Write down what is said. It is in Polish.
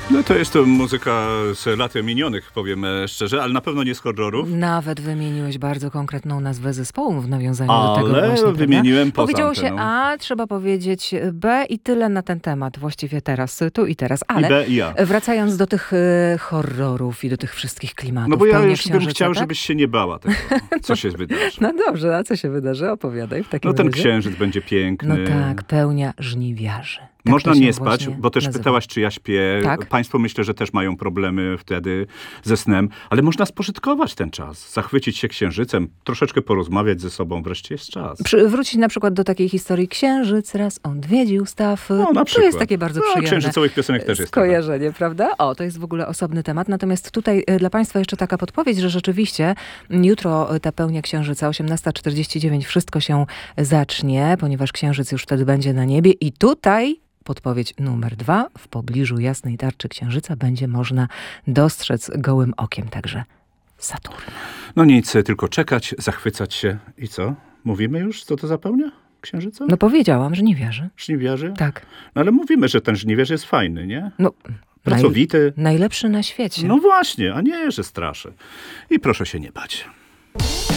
No to jest to muzyka z lat minionych, powiem szczerze, ale na pewno nie z horrorów. Nawet wymieniłeś bardzo konkretną nazwę zespołu w nawiązaniu do tego Ale właśnie, wymieniłem poza powiedziało się anteną. A, trzeba powiedzieć B i tyle na ten temat. Właściwie teraz, tu i teraz. I Ale B, i A. wracając do tych horrorów i do tych wszystkich klimatów. No bo ja Pełnia już bym księżyca, chciał, tak? żebyś się nie bała tego, co się wydarzy. No dobrze, a co się wydarzy? Opowiadaj w takim No ten razie. księżyc będzie piękny. No tak, pełnia żniwiarzy. Tak Można to się nie spać, właśnie bo też nazywa. pytałaś, czy ja śpię. Tak. Państwo myślę, że też mają problemy wtedy ze snem, ale można spożytkować ten czas, zachwycić się księżycem, troszeczkę porozmawiać ze sobą, wreszcie jest czas. Wrócić na przykład do takiej historii Księżyc raz odwiedził staw. No, na To przykład. jest takie bardzo przyjemne Księżycowych piosenek też jest trochę. skojarzenie, prawda? O, to jest w ogóle osobny temat. Natomiast tutaj dla Państwa jeszcze taka podpowiedź, że rzeczywiście jutro ta pełnia Księżyca, 18:49, wszystko się zacznie, ponieważ Księżyc już wtedy będzie na niebie i tutaj podpowiedź numer 2. W pobliżu jasnej tarczy Księżyca będzie można dostrzec gołym okiem także Saturna. No nic, tylko czekać, zachwycać się i co? Mówimy już, co to za pełnia księżyca? No powiedziałam, że nie wierzy. Żniwiarzy? Tak. No ale mówimy, że ten żniwiarz jest fajny, nie? No, Pracowity. najlepszy na świecie. No właśnie, a nie, że straszy. I proszę się nie bać.